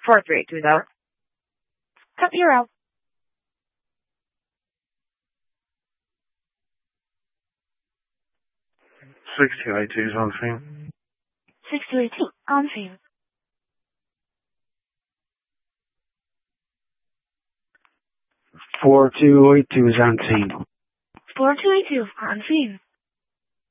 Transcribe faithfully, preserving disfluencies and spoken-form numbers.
four three eight two though. Cut you're out. six two eight two is on scene. six two eight two on scene. four two eight two is on scene. four two eight two on scene.